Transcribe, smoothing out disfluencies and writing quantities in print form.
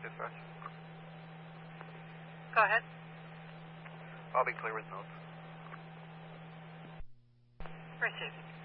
dispatch. Go ahead. I'll be clear with notes. Received.